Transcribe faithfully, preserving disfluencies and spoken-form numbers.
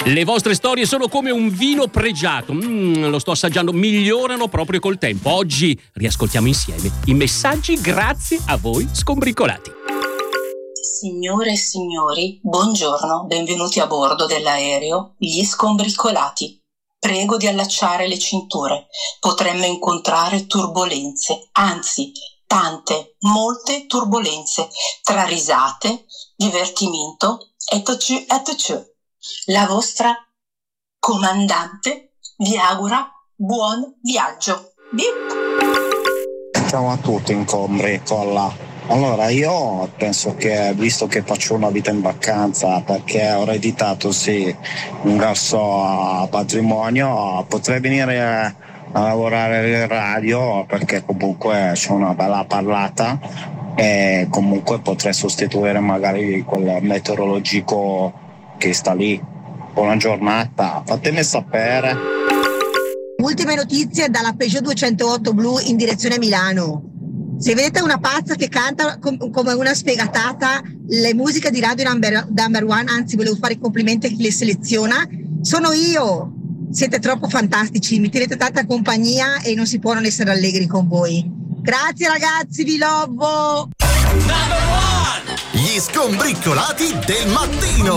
Le vostre storie sono come un vino pregiato, mm, lo sto assaggiando, migliorano proprio col tempo. Oggi riascoltiamo insieme i messaggi grazie a voi scombricolati. Signore e signori, buongiorno, benvenuti a bordo dell'aereo Gli Scombricolati. Prego di allacciare le cinture, potremmo incontrare turbolenze, anzi tante, molte turbolenze, tra risate, divertimento et tu et tu. La vostra comandante vi augura buon viaggio. Bip. Ciao a tutti, Scombricola. Allora, io penso che, visto che faccio una vita in vacanza, perché ho ereditato sì un grosso patrimonio, potrei venire a lavorare in radio, perché comunque c'è una bella parlata e comunque potrei sostituire magari quel meteorologico che sta lì. Buona giornata, fatemi sapere. Ultime notizie dalla Peugeot duecentootto blu in direzione Milano. Se vedete una pazza che canta com- come una sfegatata le musiche di Radio Number, number One, anzi volevo fare i complimenti a chi le seleziona, sono io. Siete troppo fantastici, mi tenete tanta compagnia e non si può non essere allegri con voi. Grazie ragazzi, vi lovo! Gli Scombricolati del mattino.